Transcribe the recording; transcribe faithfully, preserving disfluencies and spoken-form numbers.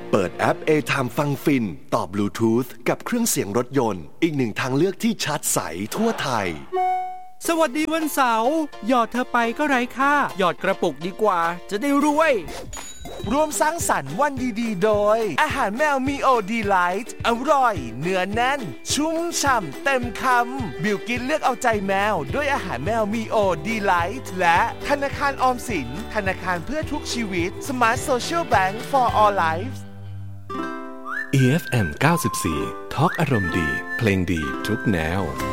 เปิดแอป A-Time ฟังฟินต่อบลูทูธกับเครื่องเสียงรถยนต์อีกหนึ่งทางเลือกที่ชัดใสทั่วไทยสวัสดีวันเสาร์หยอดเธอไปก็ไร้ค่าหยอดกระปุกดีกว่าจะได้รวยร่วมสร้างสรรค์วันดีๆโดยอาหารแมวมีโอดีไลท์อร่อยเนื้อแน่นชุ่มฉ่ำเต็มคำบิวกินเลือกเอาใจแมวด้วยอาหารแมวมีโอดีไลท์และธนาคารออมสินธนาคารเพื่อทุกชีวิต Smart Social Bank for All Lives อี เอฟ เอ็ม เก้าสิบสี่ ทอล์กอารมณ์ดีเพลงดีทุกแนว